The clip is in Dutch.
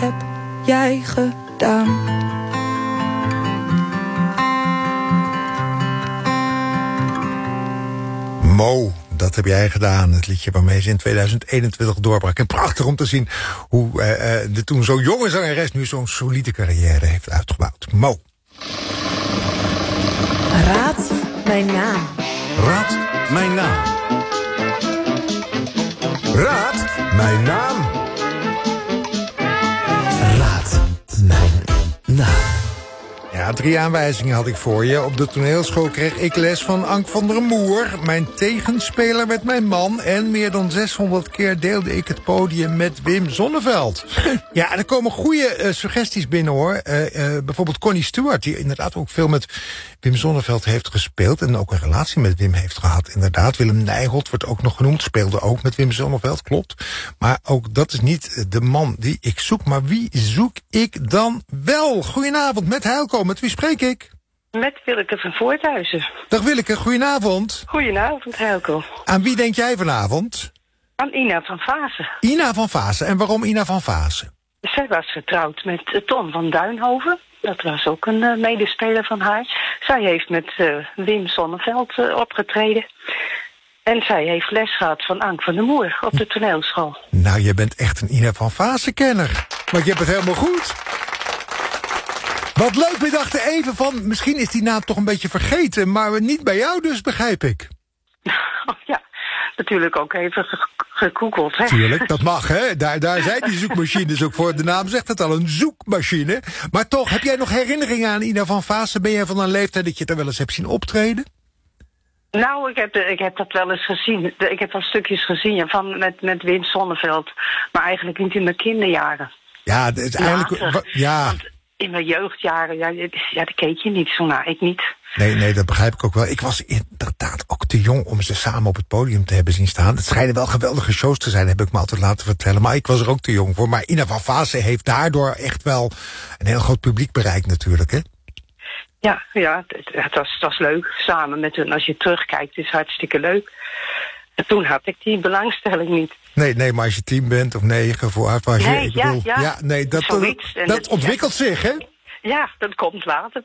heb jij gedaan? Mo, dat heb jij gedaan. Het liedje waarmee ze in 2021 doorbrak. En prachtig om te zien hoe de toen zo jonge zangeres nu zo'n solide carrière heeft uitgebouwd. Mo. Raad mijn naam. Raad mijn naam. Raad mijn naam. Raad mijn naam. Ja, 3 aanwijzingen had ik voor je. Op de toneelschool kreeg ik les van Ank van der Moer. Mijn tegenspeler werd mijn man. En meer dan 600 keer deelde ik het podium met Wim Sonneveld. Ja, er komen goede suggesties binnen, hoor. Bijvoorbeeld Connie Stewart, die inderdaad ook veel met Wim Sonneveld heeft gespeeld. En ook een relatie met Wim heeft gehad, inderdaad. Willem Nijholt wordt ook nog genoemd. Speelde ook met Wim Sonneveld, klopt. Maar ook dat is niet de man die ik zoek. Maar wie zoek ik dan wel? Goedenavond, met Heilko. Met wie spreek ik? Met Willeke van Voorthuizen. Dag Willeke, goedenavond. Goedenavond, Helco. Aan wie denk jij vanavond? Aan Ina van Vaassen. Ina van Vaassen. En waarom Ina van Vaassen? Zij was getrouwd met Ton van Duinhoven. Dat was ook een medespeler van haar. Zij heeft met Wim Sonneveld opgetreden. En zij heeft les gehad van Ank van der Moer op de toneelschool. Nou, je bent echt een Ina van Vaassen-kenner. Maar je hebt het helemaal goed. Wat leuk, we dachten even van, misschien is die naam toch een beetje vergeten, maar niet bij jou dus, begrijp ik. Oh, ja, natuurlijk ook even gegoogeld, hè? Tuurlijk, dat mag, hè? Daar zijn die zoekmachines ook voor. De naam zegt het al, een zoekmachine. Maar toch, heb jij nog herinneringen aan Ina van Vaassen? Ben jij van een leeftijd dat je het er wel eens hebt zien optreden? Nou, ik heb dat wel eens gezien. Ik heb wel stukjes gezien met Wim Sonneveld. Maar eigenlijk niet in mijn kinderjaren. Ja, het is eigenlijk... Later, ja. Want in mijn jeugdjaren, daar keek je niet zo naar. Ik niet. Nee, dat begrijp ik ook wel. Ik was inderdaad ook te jong om ze samen op het podium te hebben zien staan. Het schijnen wel geweldige shows te zijn, heb ik me altijd laten vertellen. Maar ik was er ook te jong voor. Maar Ina van Vaassen heeft daardoor echt wel een heel groot publiek bereikt natuurlijk, hè? Ja, het was leuk. Samen met hun, als je terugkijkt, is hartstikke leuk. En toen had ik die belangstelling niet. Nee, maar als je 10 bent of 9 of hoe was je? Nee, dat ontwikkelt zich, hè? Ja, dat komt later